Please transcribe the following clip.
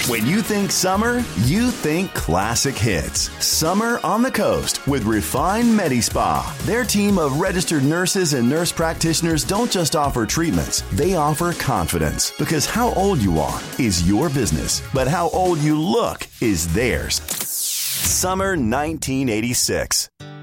When you think summer, you think classic hits. Summer on the Coast with Refine Medi-Spa. Their team of registered nurses and nurse practitioners don't just offer treatments, they offer confidence. Because how old you are is your business, but how old you look is theirs. Summer 1986.